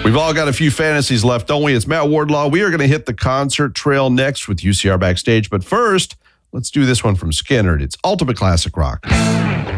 We've all got a few fantasies left, don't we? It's Matt Wardlaw. We are going to hit the concert trail next with UCR Backstage. But first, let's do this one from Skynyrd. It's Ultimate Classic Rock.